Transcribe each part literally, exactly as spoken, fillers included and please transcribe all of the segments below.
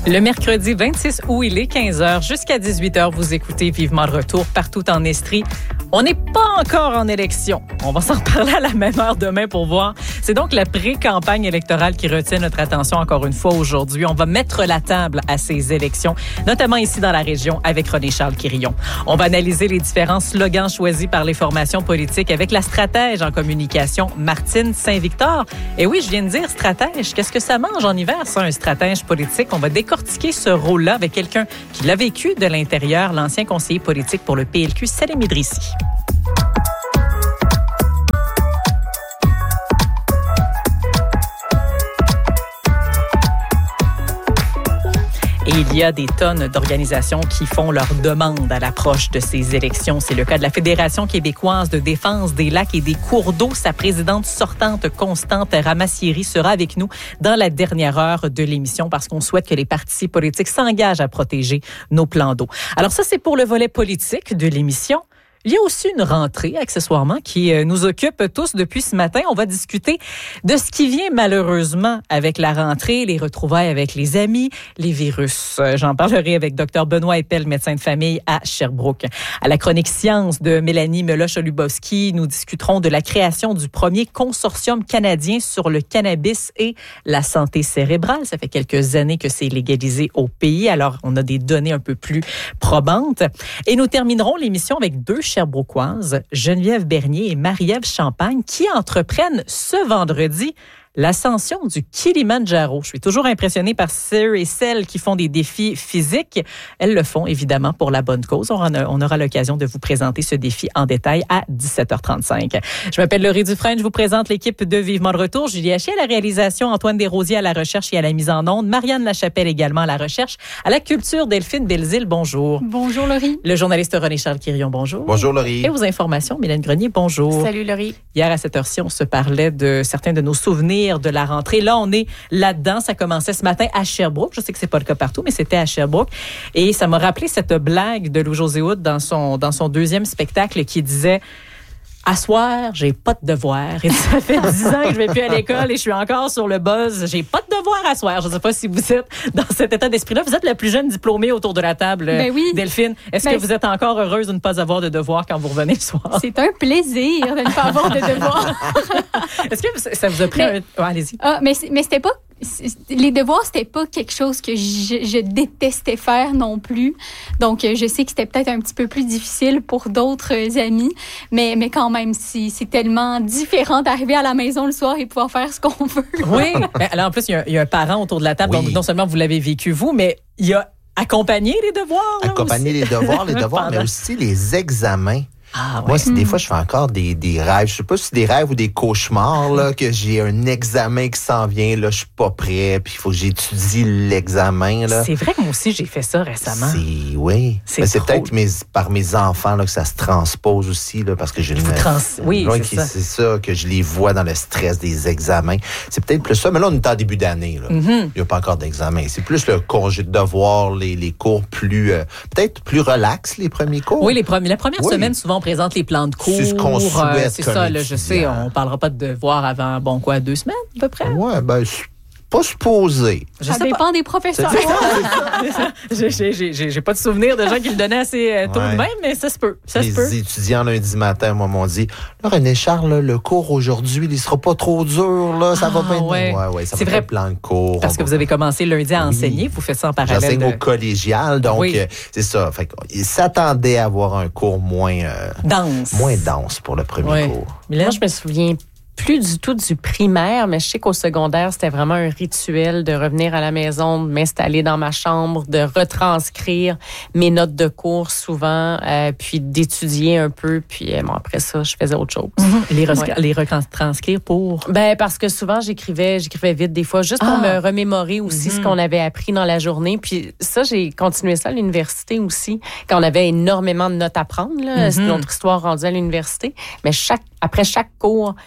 Le mercredi vingt-six août, il est quinze heures. Jusqu'à dix-huit heures, vous écoutez Vivement le retour partout en Estrie. On n'est pas encore en élection. On va s'en reparler à la même heure demain pour voir. C'est donc la pré-campagne électorale qui retient notre attention encore une fois aujourd'hui. On va mettre la table à ces élections, notamment ici dans la région avec René-Charles Quirillon. On va analyser les différents slogans choisis par les formations politiques avec la stratège en communication Martine Saint-Victor. Et oui, je viens de dire stratège. Qu'est-ce que ça mange en hiver, ça, un stratège politique? On va décortiquer ce rôle-là avec quelqu'un qui l'a vécu de l'intérieur, l'ancien conseiller politique pour le P L Q, Salim Idrissi. Et il y a des tonnes d'organisations qui font leur demande à l'approche de ces élections. C'est le cas de la Fédération québécoise de défense des lacs et des cours d'eau. Sa présidente sortante, Constante Ramassieri, sera avec nous dans la dernière heure de l'émission parce qu'on souhaite que les partis politiques s'engagent à protéger nos plans d'eau. Alors ça, c'est pour le volet politique de l'émission. Il y a aussi une rentrée, accessoirement, qui nous occupe tous depuis ce matin. On va discuter de ce qui vient malheureusement avec la rentrée, les retrouvailles avec les amis, les virus. J'en parlerai avec Dr Benoît Eppel, médecin de famille à Sherbrooke. À la chronique science de Mélanie Meloche-Olubowski, nous discuterons de la création du premier consortium canadien sur le cannabis et la santé cérébrale. Ça fait quelques années que c'est légalisé au pays, alors on a des données un peu plus probantes. Et nous terminerons l'émission avec deux Sherbrookoises, Geneviève Bernier et Marie-Ève Champagne, qui entreprennent ce vendredi l'ascension du Kilimandjaro. Je suis toujours impressionnée par ceux et celles qui font des défis physiques. Elles le font évidemment pour la bonne cause. On, a, on aura l'occasion de vous présenter ce défi en détail à dix-sept heures trente-cinq. Je m'appelle Laurie Dufresne, je vous présente l'équipe de Vivement le retour. Julie Haché à la réalisation, Antoine Desrosiers à la recherche et à la mise en onde, Marianne Lachapelle également à la recherche, à la culture, Delphine Belzile, bonjour. Bonjour Laurie. Le journaliste René-Charles Quirillon, bonjour. Bonjour Laurie. Et aux informations, Mylène Grenier, bonjour. Salut Laurie. Hier à cette heure-ci, on se parlait de certains de nos souvenirs de la rentrée. Là, on est là-dedans. Ça commençait ce matin à Sherbrooke. Je sais que c'est pas le cas partout, mais c'était à Sherbrooke. Et ça m'a rappelé cette blague de Louis-José Hood dans son, dans son deuxième spectacle qui disait « À soir, j'ai pas de devoir. » Et ça fait dix ans que je vais plus à l'école et je suis encore sur le buzz. J'ai pas de devoir à soir. Je ne sais pas si vous êtes dans cet état d'esprit-là. Vous êtes la plus jeune diplômée autour de la table, ben oui. Delphine. Est-ce ben que vous êtes encore heureuse de ne pas avoir de devoir quand vous revenez le soir? C'est un plaisir de ne pas avoir de devoir. Est-ce que ça vous a pris mais, un... Oh, allez-y. Ah, mais, mais c'était pas... Les devoirs, c'était pas quelque chose que je, je détestais faire non plus. Donc, je sais que c'était peut-être un petit peu plus difficile pour d'autres amis, mais, mais quand même, c'est, c'est tellement différent d'arriver à la maison le soir et pouvoir faire ce qu'on veut. Oui. Ben, alors, en plus, il y, a, il y a un parent autour de la table, oui. Donc non seulement vous l'avez vécu vous, mais il y a accompagné les devoirs. Accompagner les devoirs, les devoirs, mais aussi les examens. Ah, ouais. Moi, c'est, des fois, je fais encore des, des rêves. Je sais pas si c'est des rêves ou des cauchemars, là, que j'ai un examen qui s'en vient, là, je suis pas prêt, puis il faut que j'étudie l'examen, là. C'est vrai que moi aussi, j'ai fait ça récemment. C'est, oui. C'est, ben, c'est peut-être mes, par mes enfants, là, que ça se transpose aussi, là, parce que j'ai une, trans... oui, une c'est, qui, ça. c'est ça, que je les vois dans le stress des examens. C'est peut-être plus ça, mais là, on est en début d'année, là. Mm-hmm. Il n'y a pas encore d'examen. C'est plus le congé de devoir, les, les cours plus, euh, peut-être plus relax, les premiers cours. Oui, les premiers, la première oui. semaine, souvent, on présente les plans de cours. C'est ce qu'on souhaite. Euh, c'est ça, là, je sais, on parlera pas de devoirs avant, bon, quoi, deux semaines, à peu près? Ouais, ben, pas supposé. Ça dépend pas. Des professeurs. j'ai, j'ai, j'ai, j'ai pas de souvenir de gens qui le donnaient assez tôt ouais. de même, mais ça se peut. Ça Les se peut. étudiants lundi matin, moi, m'ont dit, là, René Charles, là, le cours aujourd'hui, il sera pas trop dur, là, ça ah, va bien. Ouais, ouais, ouais ça c'est va vrai. Être plan de cours. Parce que vous avez commencé lundi à enseigner, oui. Vous faites ça en parallèle. J'enseigne de... au collégial, donc oui. euh, c'est ça. Fait ils s'attendaient à avoir un cours moins euh, dense. Moins dense pour le premier ouais. cours. Mais là, je me souviens plus du tout du primaire, mais je sais qu'au secondaire, c'était vraiment un rituel de revenir à la maison, de m'installer dans ma chambre, de retranscrire mes notes de cours souvent, euh, puis d'étudier un peu, puis euh, bon, après ça, je faisais autre chose. Mm-hmm. Les, re- ouais. les retranscrire pour? Ben parce que souvent, j'écrivais j'écrivais vite des fois, juste pour ah. me remémorer aussi mm-hmm. ce qu'on avait appris dans la journée. Puis ça, j'ai continué ça à l'université aussi, quand on avait énormément de notes à prendre. Là. Mm-hmm. C'est notre histoire rendue à l'université. Mais chaque après chaque cours,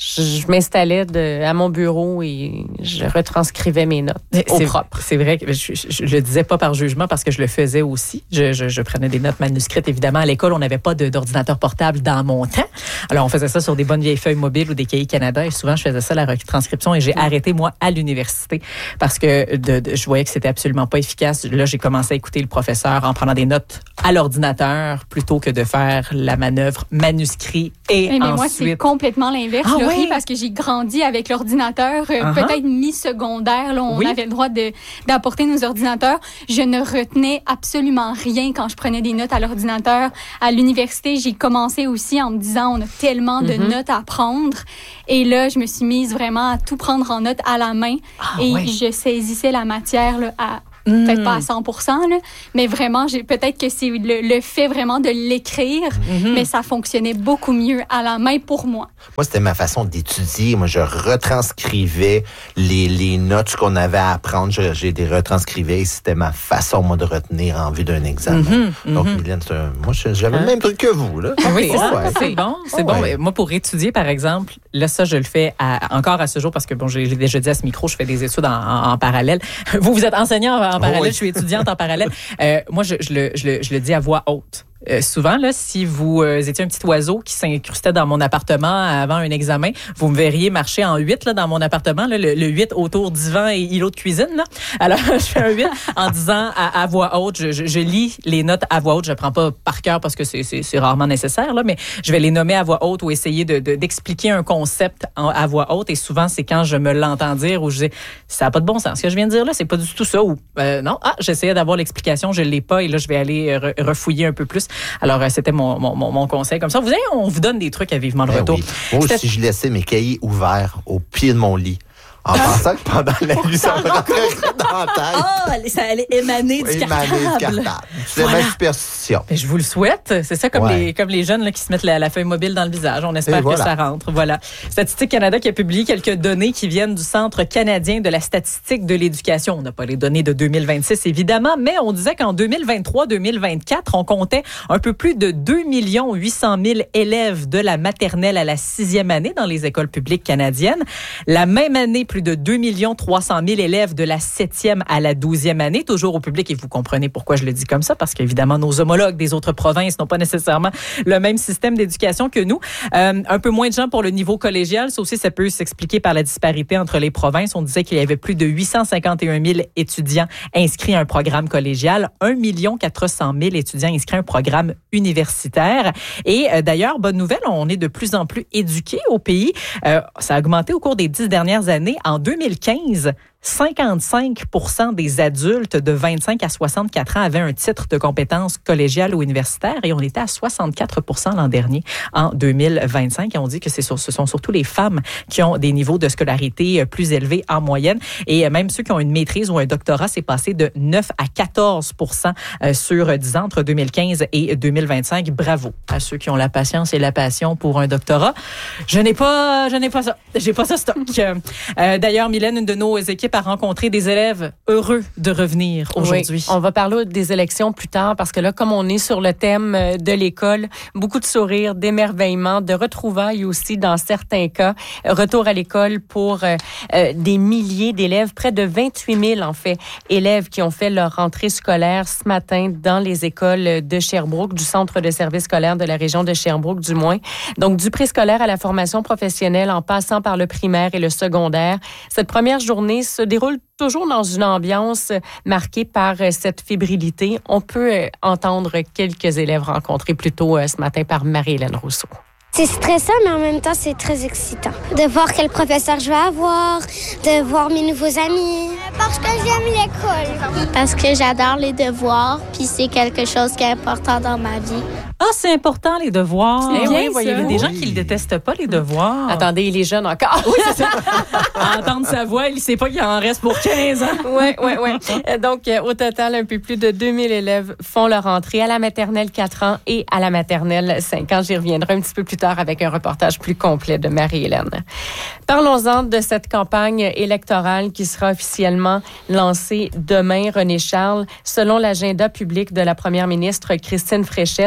je, je m'installais de, à mon bureau et je retranscrivais mes notes au c'est, propre. C'est vrai que je, je, je le disais pas par jugement parce que je le faisais aussi. Je, je, je prenais des notes manuscrites. Évidemment, à l'école, on n'avait pas de, d'ordinateur portable dans mon temps. Alors, on faisait ça sur des bonnes vieilles feuilles mobiles ou des cahiers Canada et souvent, je faisais ça, la retranscription, et j'ai arrêté, moi, à l'université parce que de, de, je voyais que c'était absolument pas efficace. Là, j'ai commencé à écouter le professeur en prenant des notes à l'ordinateur plutôt que de faire la manœuvre manuscrit et mais, mais ensuite... moi, c'est complètement l'inverse, Ah, Laurie, oui? parce que j'ai grandi avec l'ordinateur, euh, Uh-huh. peut-être mi-secondaire, là, on Oui. avait le droit de, d'apporter nos ordinateurs. Je ne retenais absolument rien quand je prenais des notes à l'ordinateur. À l'université, j'ai commencé aussi en me disant, on a tellement de Mm-hmm. notes à prendre. Et là, je me suis mise vraiment à tout prendre en notes à la main. Ah, et ouais. je saisissais la matière là, à Mm. peut-être pas à cent pour cent, là, mais vraiment, j'ai, peut-être que c'est le, le fait vraiment de l'écrire, Mm-hmm. mais ça fonctionnait beaucoup mieux à la main pour moi. Moi, c'était ma façon d'étudier. Moi, je retranscrivais les, les notes qu'on avait à apprendre. Je, j'ai des retranscrivais et c'était ma façon, moi, de retenir en vue d'un examen. Mm-hmm, Donc, mm-hmm. Mylène, c'est un- moi, j'avais Hein? le même truc que vous, là. Oui, Ouais, ça, ouais. c'est bon, c'est Ouais. bon. Mais moi, pour étudier, par exemple, là, ça, je le fais à- encore à ce jour parce que, bon, j'ai, j'ai déjà dit à ce micro, je fais des études en, en, en parallèle. Vous, vous êtes enseignant en, en parallèle, oui. je suis étudiante en parallèle. Euh, moi, je, je, le, je, le, je le dis à voix haute. Euh, souvent, là, si vous euh, étiez un petit oiseau qui s'incrustait dans mon appartement avant un examen, vous me verriez marcher en huit là, dans mon appartement, là, le, le huit autour divan et îlot de cuisine. Là. Alors, je fais un huit en disant à, à voix haute, je, je, je lis les notes à voix haute. Je ne prends pas par cœur parce que c'est, c'est, c'est rarement nécessaire, là, mais je vais les nommer à voix haute ou essayer de, de, d'expliquer un concept en, à voix haute. Et souvent, c'est quand je me l'entends dire ou je dis, ça n'a pas de bon sens. Ce que je viens de dire là, c'est pas du tout ça. Ou euh, non, ah, j'essayais d'avoir l'explication, je ne l'ai pas et là, je vais aller re, refouiller un peu plus. Alors, euh, c'était mon, mon, mon conseil comme ça. Vous savez, on vous donne des trucs à vivement le Ben retour. oui. Moi aussi, je laissais mes cahiers ouverts au pied de mon lit. En pensant que pendant la nuit, ça me rentrait dans la tête. Ah, ça allait émaner du Émaner cartable. du cartable. C'est Voilà. ma superstition. Mais je vous le souhaite. C'est ça comme, Ouais. les, comme les jeunes là, qui se mettent la, la feuille mobile dans le visage. On espère Et que voilà. ça rentre. Voilà. Statistique Canada qui a publié quelques données qui viennent du Centre canadien de la statistique de l'éducation. On n'a pas les données de deux mille vingt-six, évidemment, mais on disait qu'en deux mille vingt-trois deux mille vingt-quatre, on comptait un peu plus de deux millions huit cent mille élèves de la maternelle à la sixième année dans les écoles publiques canadiennes. La même année, plus de deux millions trois cent mille élèves de la septième à la douzième année, toujours au public. Et vous comprenez pourquoi je le dis comme ça, parce qu'évidemment, nos homologues des autres provinces n'ont pas nécessairement le même système d'éducation que nous. Euh, un peu moins de gens pour le niveau collégial. Ça aussi, ça peut s'expliquer par la disparité entre les provinces. On disait qu'il y avait plus de huit cent cinquante et un mille étudiants inscrits à un programme collégial, un million quatre cent mille étudiants inscrits à un programme universitaire. Et euh, d'ailleurs, bonne nouvelle, on est de plus en plus éduqués au pays. Euh, ça a augmenté au cours des dix dernières années. En deux mille quinze, cinquante-cinq pour cent des adultes de vingt-cinq à soixante-quatre ans avaient un titre de compétence collégiale ou universitaire et on était à soixante-quatre pour cent l'an dernier, en deux mille vingt-cinq. Et on dit que c'est sur, ce sont surtout les femmes qui ont des niveaux de scolarité plus élevés en moyenne. Et même ceux qui ont une maîtrise ou un doctorat, c'est passé de neuf à quatorze pour cent sur dix ans entre deux mille quinze et deux mille vingt-cinq. Bravo à ceux qui ont la patience et la passion pour un doctorat. Je n'ai pas, je n'ai pas ça. J'ai pas ça stock. Euh, d'ailleurs, Mylène, une de nos équipes a rencontré des élèves heureux de revenir aujourd'hui. Oui, on va parler des élections plus tard parce que là, comme on est sur le thème de l'école, beaucoup de sourires, d'émerveillement, de retrouvailles aussi dans certains cas. Retour à l'école pour euh, euh, des milliers d'élèves, près de vingt-huit mille en fait, élèves qui ont fait leur rentrée scolaire ce matin dans les écoles de Sherbrooke, du centre de services scolaires de la région de Sherbrooke du moins. Donc du préscolaire à la formation professionnelle en passant par le primaire et le secondaire. Cette première journée se déroule toujours dans une ambiance marquée par cette fébrilité. On peut entendre quelques élèves rencontrés plus tôt ce matin par Marie-Hélène Rousseau. C'est stressant, mais en même temps, c'est très excitant. De voir quel professeur je vais avoir, de voir mes nouveaux amis. Parce que j'aime l'école. Parce que j'adore les devoirs, puis c'est quelque chose qui est important dans ma vie. Ah, c'est important, les devoirs. C'est Eh bien, oui, voyez-vous, ça. des gens Oui. qui ne détestent pas, les devoirs. Attendez, il est jeune encore. Oui, c'est ça. À entendre sa voix, il ne sait pas qu'il en reste pour quinze ans. Oui, oui, oui. Donc, euh, au total, un peu plus de deux mille élèves font leur entrée à la maternelle quatre ans et à la maternelle cinq ans. J'y reviendrai un petit peu plus tard avec un reportage plus complet de Marie-Hélène. Parlons-en de cette campagne électorale qui sera officiellement lancée demain, René Charles. Selon l'agenda public de la première ministre Christine Fréchette,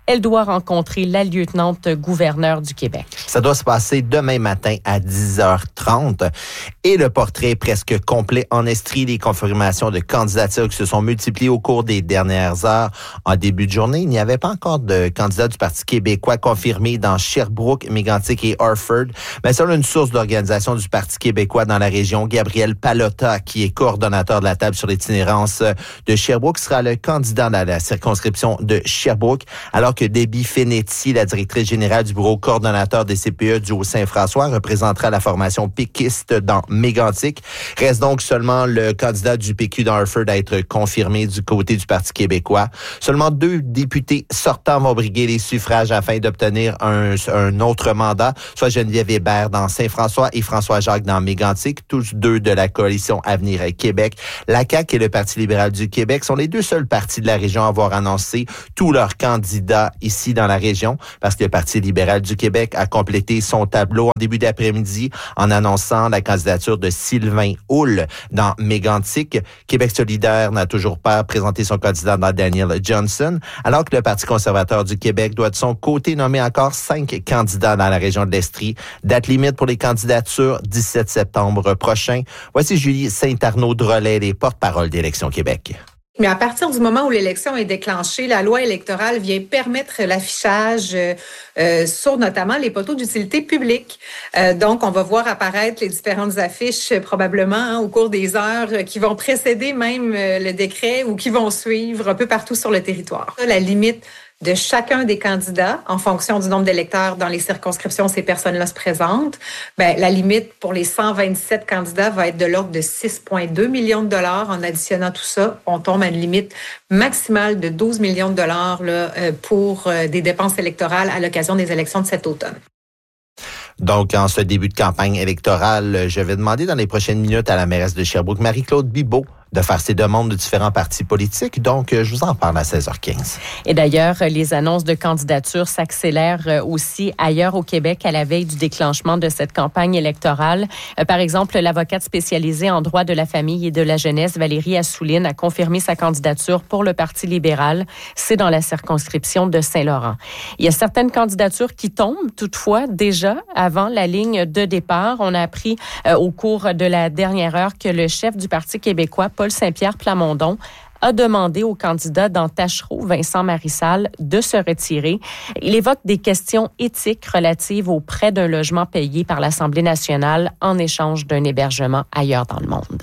Elle doit rencontrer la lieutenante-gouverneure du Québec. Ça doit se passer demain matin à dix heures trente. Et le portrait est presque complet en Estrie. Les confirmations de candidatures qui se sont multipliées au cours des dernières heures. En début de journée, il n'y avait pas encore de candidats du Parti québécois confirmés dans Sherbrooke, Mégantic et Harford. Mais selon une source d'organisation du Parti québécois dans la région, Gabriel Pallotta, qui est coordonnateur de la table sur l'itinérance de Sherbrooke, sera le candidat dans la circonscription de Sherbrooke, alors que Debbie Fenetti, la directrice générale du bureau coordonnateur des C P E du Haut-Saint-François, représentera la formation péquiste dans Mégantic. Reste donc seulement le candidat du P Q dans Harford à être confirmé du côté du Parti québécois. Seulement deux députés sortants vont briguer les suffrages afin d'obtenir un, un autre mandat, soit Geneviève Hébert dans Saint-François et François Jacques dans Mégantic, tous deux de la coalition Avenir Québec. La C A Q et le Parti libéral du Québec sont les deux seuls partis de la région à avoir annoncé tous leurs candidats ici dans la région, parce que le Parti libéral du Québec a complété son tableau en début d'après-midi en annonçant la candidature de Sylvain Houle dans Mégantic. Québec solidaire n'a toujours pas présenté son candidat dans Daniel Johnson, alors que le Parti conservateur du Québec doit de son côté nommer encore cinq candidats dans la région de l'Estrie. Date limite pour les candidatures, dix-sept septembre prochain. Voici Julie Saint-Arnaud-Drolet, les porte-parole d'Élections Québec. Mais à partir du moment où l'élection est déclenchée, la loi électorale vient permettre l'affichage euh, euh, sur notamment les poteaux d'utilité publique. Euh, donc, on va voir apparaître les différentes affiches euh, probablement hein, au cours des heures euh, qui vont précéder même euh, le décret ou qui vont suivre un peu partout sur le territoire. La limite de chacun des candidats, en fonction du nombre d'électeurs dans les circonscriptions où ces personnes-là se présentent, ben, la limite pour les cent vingt-sept candidats va être de l'ordre de six virgule deux millions de dollars. En additionnant tout ça, on tombe à une limite maximale de douze millions de dollars là, pour des dépenses électorales à l'occasion des élections de cet automne. Donc, en ce début de campagne électorale, je vais demander dans les prochaines minutes à la mairesse de Sherbrooke, Marie-Claude Bibeau, de faire ses demandes de différents partis politiques. Donc, je vous en parle à seize heures quinze. Et d'ailleurs, les annonces de candidature s'accélèrent aussi ailleurs au Québec à la veille du déclenchement de cette campagne électorale. Par exemple, l'avocate spécialisée en droit de la famille et de la jeunesse, Valérie Assouline, a confirmé sa candidature pour le Parti libéral. C'est dans la circonscription de Saint-Laurent. Il y a certaines candidatures qui tombent, toutefois, déjà avant la ligne de départ. On a appris euh, au cours de la dernière heure que le chef du Parti québécois, Paul Saint-Pierre Plamondon, a demandé au candidat dans Tachereau, Vincent Marissal, de se retirer. Il évoque des questions éthiques relatives au prêt d'un logement payé par l'Assemblée nationale en échange d'un hébergement ailleurs dans le monde.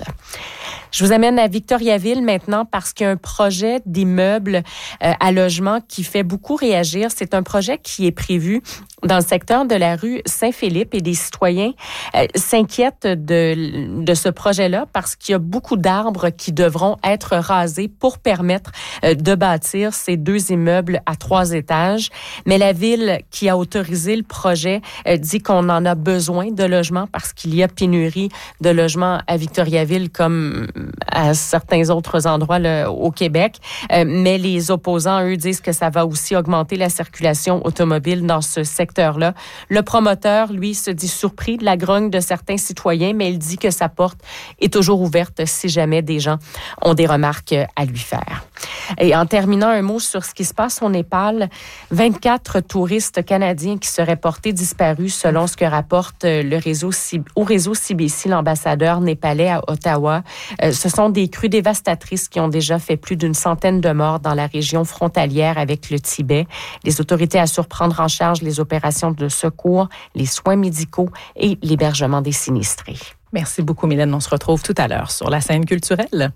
Je vous amène à Victoriaville maintenant parce qu'il y a un projet d'immeuble euh, à logement qui fait beaucoup réagir. C'est un projet qui est prévu dans le secteur de la rue Saint-Philippe et des citoyens euh, s'inquiètent de, de ce projet-là parce qu'il y a beaucoup d'arbres qui devront être rasés pour permettre euh, de bâtir ces deux immeubles à trois étages. Mais la ville qui a autorisé le projet euh, dit qu'on en a besoin de logements parce qu'il y a pénurie de logements à Victoriaville comme à certains autres endroits là, au Québec. Euh, mais les opposants, eux, disent que ça va aussi augmenter la circulation automobile dans ce secteur-là. Le promoteur, lui, se dit surpris de la grogne de certains citoyens, mais il dit que sa porte est toujours ouverte si jamais des gens ont des remarques à lui faire. Et en terminant, un mot sur ce qui se passe au Népal. vingt-quatre touristes canadiens qui seraient portés disparus selon ce que rapporte le réseau, au réseau C B C, l'ambassadeur népalais à Ottawa. Euh, ce sont des crues dévastatrices qui ont déjà fait plus d'une centaine de morts dans la région frontalière avec le Tibet. Les autorités assurent prendre en charge les opérations de secours, les soins médicaux et l'hébergement des sinistrés. Merci beaucoup, Mylène. On se retrouve tout à l'heure sur la scène culturelle.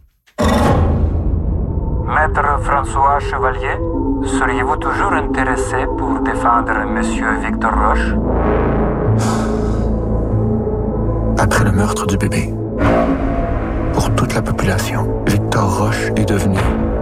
Maître François Chevalier, seriez-vous toujours intéressé pour défendre Monsieur Victor Roche? Après le meurtre du bébé, pour toute la population, Victor Roche est devenu